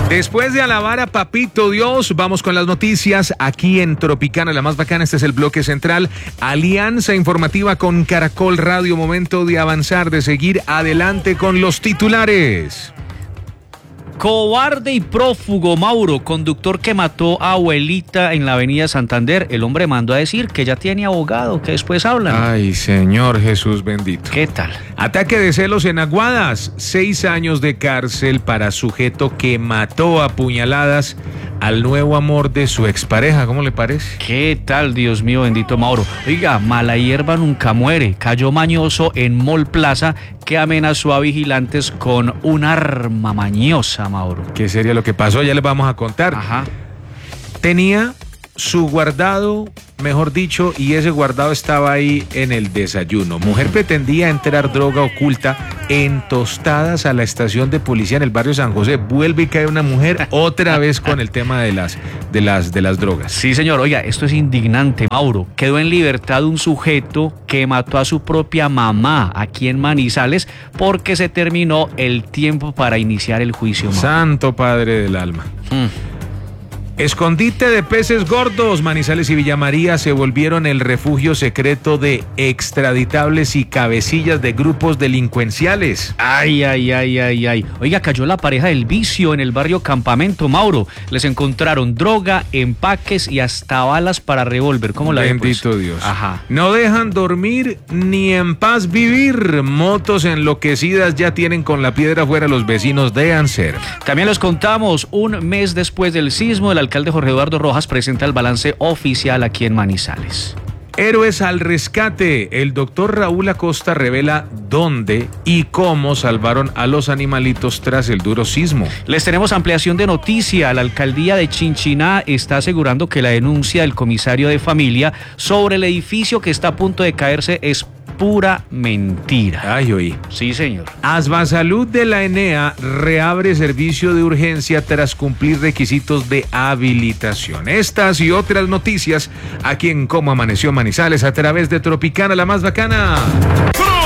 Después de alabar a Papito Dios, vamos con las noticias aquí en Tropicana, la más bacana. Este es el bloque central. Alianza informativa con Caracol Radio. Momento de avanzar, de seguir adelante con los titulares. Cobarde y prófugo, Mauro, conductor que mató a abuelita en la avenida Santander. El hombre mandó a decir que ya tiene abogado, que después hablan. Ay, Señor Jesús bendito. ¿Qué tal? Ataque de celos en Aguadas. 6 años de cárcel para sujeto que mató a puñaladas al nuevo amor de su expareja. ¿Cómo le parece? ¿Qué tal, Dios mío bendito, Mauro? Oiga, mala hierba nunca muere. Cayó mañoso en Mall Plaza que amenazó a vigilantes con un arma mañosa, Mauro. ¿Qué sería lo que pasó? Ya les vamos a contar. Ajá. Tenía su guardado, mejor dicho, y ese guardado estaba ahí en el desayuno. Mujer pretendía entrar droga oculta en tostadas a la estación de policía en el barrio San José. Vuelve y cae una mujer otra vez con el tema de las drogas. Sí, señor. Oiga, esto es indignante, Mauro. Quedó en libertad un sujeto que mató a su propia mamá aquí en Manizales porque se terminó el tiempo para iniciar el juicio, Mauro. Santo Padre del alma. Escondite de peces gordos. Manizales y Villa María se volvieron el refugio secreto de extraditables y cabecillas de grupos delincuenciales. Ay. Oiga, cayó la pareja del vicio en el barrio Campamento, Mauro. Les encontraron droga, empaques y hasta balas para revólver. ¿Cómo la ven, pues? Bendito Dios. Ajá. No dejan dormir ni en paz vivir. Motos enloquecidas ya tienen con la piedra afuera los vecinos de Anser. También les contamos, un mes después del sismo, el alcalde Jorge Eduardo Rojas presenta el balance oficial aquí en Manizales. Héroes al rescate. El doctor Raúl Acosta revela dónde y cómo salvaron a los animalitos tras el duro sismo. Les tenemos ampliación de noticia. La alcaldía de Chinchiná está asegurando que la denuncia del comisario de familia sobre el edificio que está a punto de caerse es pura mentira. Ay, oí. Sí, señor. Asbasalud de la ENEA reabre servicio de urgencia tras cumplir requisitos de habilitación. Estas y otras noticias aquí en Cómo Amaneció Manizales a través de Tropicana, la más bacana.